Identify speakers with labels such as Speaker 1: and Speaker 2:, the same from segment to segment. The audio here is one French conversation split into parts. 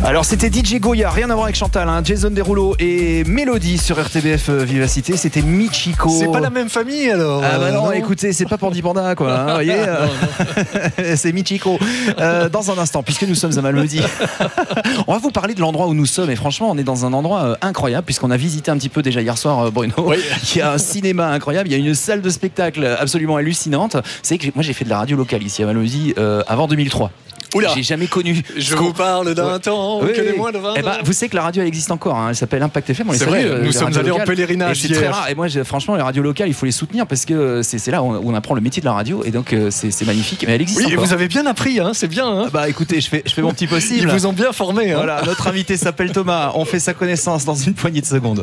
Speaker 1: Alors c'était DJ Goya, rien à voir avec Chantal, hein. Jason Derulo et Mélodie sur RTBF Vivacité, c'était Michiko.
Speaker 2: C'est pas la même famille alors.
Speaker 1: Ah bah non, écoutez, c'est pas Pandi Panda quoi, hein, vous voyez. C'est Michiko. Dans un instant, puisque nous sommes à Malmedy, on va vous parler de l'endroit où nous sommes. Et franchement, on est dans un endroit incroyable, puisqu'on a visité un petit peu déjà hier soir, Bruno.
Speaker 2: Oui.
Speaker 1: Il y a un cinéma incroyable, il y a une salle de spectacle absolument hallucinante. C'est que moi j'ai fait de la radio locale ici à Malmedy avant 2003.
Speaker 2: Oula.
Speaker 1: J'ai jamais connu.
Speaker 2: Je vous parle d'un temps que les moins de 20 ans.
Speaker 1: Eh ben, vous savez que la radio elle existe encore, hein. Elle s'appelle Impact FM.
Speaker 2: C'est vrai, nous sommes allés en pèlerinage
Speaker 1: hier. C'est très rare. Et moi, franchement, les radios locales, il faut les soutenir parce que c'est là où on apprend le métier de la radio. Et donc, c'est magnifique. Mais elle existe encore.
Speaker 2: Oui, et vous avez bien appris, hein, c'est bien. Hein.
Speaker 1: Bah écoutez, je fais mon petit possible.
Speaker 2: Ils vous ont bien formé. Hein.
Speaker 1: Voilà, notre invité s'appelle Thomas. On fait sa connaissance dans une poignée de secondes.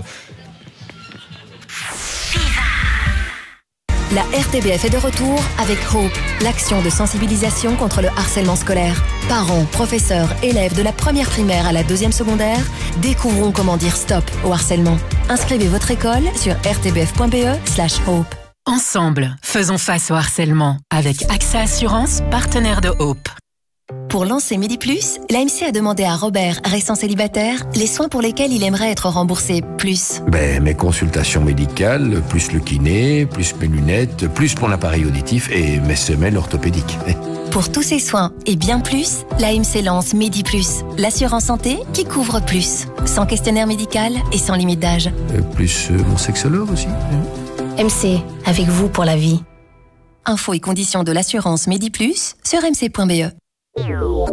Speaker 3: La RTBF est de retour avec Hope, l'action de sensibilisation contre le harcèlement scolaire. Parents, professeurs, élèves de la première primaire à la deuxième secondaire, découvrons comment dire stop au harcèlement. Inscrivez votre école sur rtbf.be/hope.
Speaker 4: Ensemble, faisons face au harcèlement avec AXA Assurance, partenaire de Hope.
Speaker 3: Pour lancer Midi Plus, l'AMC a demandé à Robert, restant célibataire, les soins pour lesquels il aimerait être remboursé plus.
Speaker 5: Mes consultations médicales, plus le kiné, plus mes lunettes, plus mon appareil auditif et mes semelles orthopédiques.
Speaker 3: Pour tous ces soins et bien plus, l'AMC lance Midi Plus, l'assurance santé qui couvre plus. Sans questionnaire médical et sans limite d'âge.
Speaker 5: Plus mon sexologue aussi.
Speaker 3: MC, avec vous pour la vie. Infos et conditions de l'assurance Midi Plus sur mc.be.